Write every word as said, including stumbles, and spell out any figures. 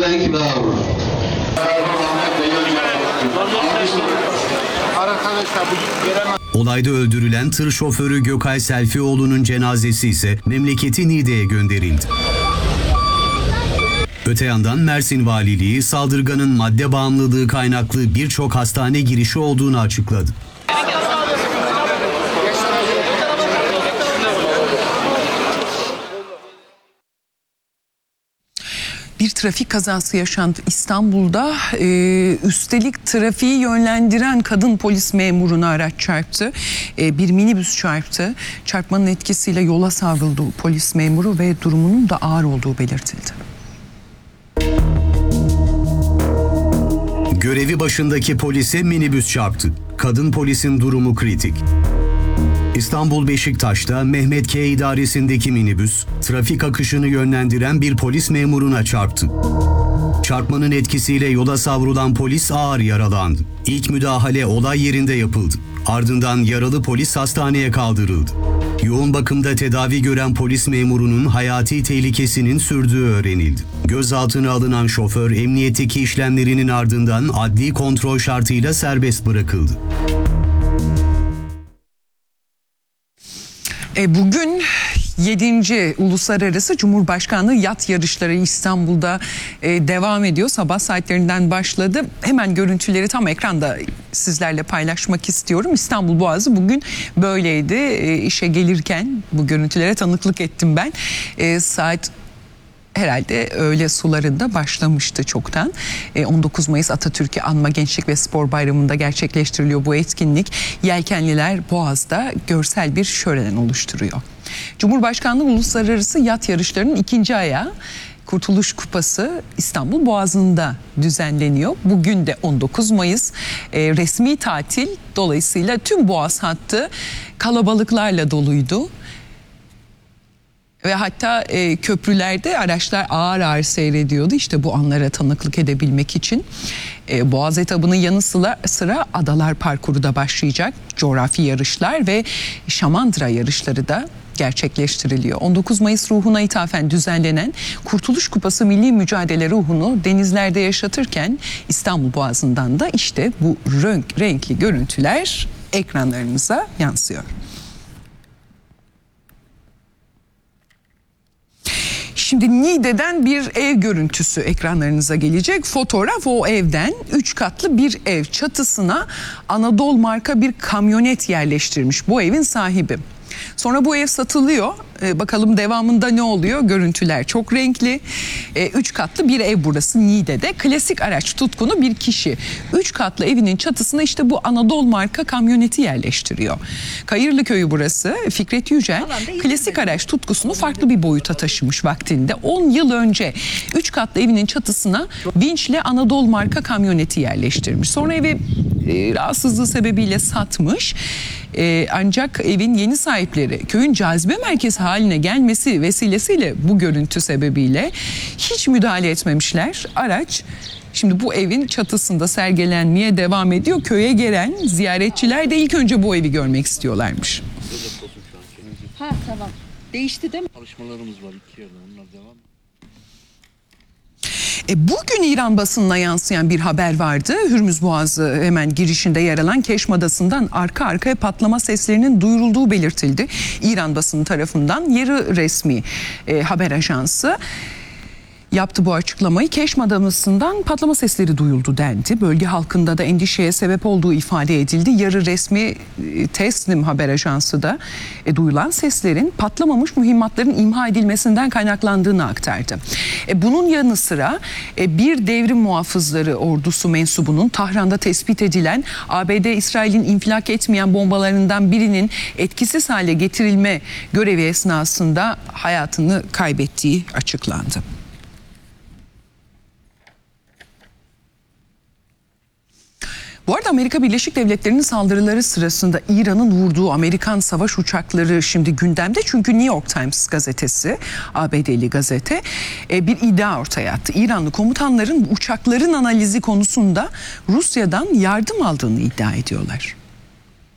belki daha olur. Olayda öldürülen tır şoförü Gökay Selfioğlu'nun cenazesi ise memleketi Niğde'ye gönderildi. Öte yandan Mersin Valiliği saldırganın madde bağımlılığı kaynaklı birçok hastane girişi olduğunu açıkladı. Bir trafik kazası yaşandı İstanbul'da. Ee, üstelik trafiği yönlendiren kadın polis memuruna araç çarptı. Ee, bir minibüs çarptı. Çarpmanın etkisiyle yola savruldu polis memuru ve durumunun da ağır olduğu belirtildi. Görevi başındaki polise minibüs çarptı. Kadın polisin durumu kritik. İstanbul Beşiktaş'ta Mehmet K idaresindeki minibüs, trafik akışını yönlendiren bir polis memuruna çarptı. Çarpmanın etkisiyle yola savrulan polis ağır yaralandı. İlk müdahale olay yerinde yapıldı. Ardından yaralı polis hastaneye kaldırıldı. Yoğun bakımda tedavi gören polis memurunun hayati tehlikesinin sürdüğü öğrenildi. Gözaltına alınan şoför emniyetteki işlemlerinin ardından adli kontrol şartıyla serbest bırakıldı. E bugün yedinci Uluslararası Cumhurbaşkanlığı yat yarışları İstanbul'da e, devam ediyor. Sabah saatlerinden başladı. Hemen görüntüleri tam ekranda sizlerle paylaşmak istiyorum. İstanbul Boğazı bugün böyleydi. E, işe gelirken bu görüntülere tanıklık ettim ben. E, saat herhalde öğle sularında başlamıştı çoktan. on dokuz Mayıs Atatürk'ü Anma Gençlik ve Spor Bayramı'nda gerçekleştiriliyor bu etkinlik. Yelkenliler Boğaz'da görsel bir şölen oluşturuyor. Cumhurbaşkanlığı Uluslararası Yat Yarışları'nın ikinci ayağı Kurtuluş Kupası İstanbul Boğazı'nda düzenleniyor. Bugün de on dokuz Mayıs e, resmi tatil, dolayısıyla tüm Boğaz hattı kalabalıklarla doluydu. Ve hatta e, köprülerde araçlar ağır ağır seyrediyordu. İşte bu anlara tanıklık edebilmek için. E, Boğaz etabının yanı sıra, sıra adalar parkuru da başlayacak. Coğrafi yarışlar ve şamandıra yarışları da gerçekleştiriliyor. on dokuz Mayıs ruhuna ithafen düzenlenen Kurtuluş Kupası milli mücadele ruhunu denizlerde yaşatırken İstanbul Boğazı'ndan da işte bu renk, renkli görüntüler ekranlarınıza yansıyor. Şimdi Niğde'den bir ev görüntüsü ekranlarınıza gelecek. Fotoğraf o evden üç katlı bir ev çatısına Anadolu marka bir kamyonet yerleştirmiş bu evin sahibi. Sonra bu ev satılıyor. Ee, bakalım devamında ne oluyor? Görüntüler çok renkli. Ee, üç katlı bir ev burası Niğde'de. Klasik araç tutkunu bir kişi. Üç katlı evinin çatısına işte bu Anadolu marka kamyoneti yerleştiriyor. Kayırlı köyü burası. Fikret Yücel klasik araç tutkusunu farklı bir boyuta taşımış vaktinde. on yıl önce üç katlı evinin çatısına vinçle Anadolu marka kamyoneti yerleştirmiş. Sonra evi e, rahatsızlığı sebebiyle satmış. Ee, ancak evin yeni sahipleri köyün cazibe merkezi haline gelmesi vesilesiyle bu görüntü sebebiyle hiç müdahale etmemişler. Araç şimdi bu evin çatısında sergilenmeye devam ediyor. Köye gelen ziyaretçiler de ilk önce bu evi görmek istiyorlarmış. Ha tamam. Değişti değil mi? Çalışmalarımız var iki yerde, onlar devam. E bugün İran basınına yansıyan bir haber vardı. Hürmüz Boğazı hemen girişinde yer alan Keşm Adası'ndan arka arkaya patlama seslerinin duyurulduğu belirtildi. İran basını tarafından yarı resmi e, haber ajansı yaptı bu açıklamayı. Keşm Adası'ndan patlama sesleri duyuldu dendi. Bölge halkında da endişeye sebep olduğu ifade edildi. Yarı resmi e, Tesnim haber ajansı da e, duyulan seslerin patlamamış mühimmatların imha edilmesinden kaynaklandığını aktardı. E, bunun yanı sıra e, bir devrim muhafızları ordusu mensubunun Tahran'da tespit edilen A B D İsrail'in infilak etmeyen bombalarından birinin etkisiz hale getirilme görevi esnasında hayatını kaybettiği açıklandı. Bu arada Amerika Birleşik Devletleri'nin saldırıları sırasında İran'ın vurduğu Amerikan savaş uçakları şimdi gündemde. Çünkü New York Times gazetesi, A B D'li gazete bir iddia ortaya attı. İranlı komutanların uçakların analizi konusunda Rusya'dan yardım aldığını iddia ediyorlar.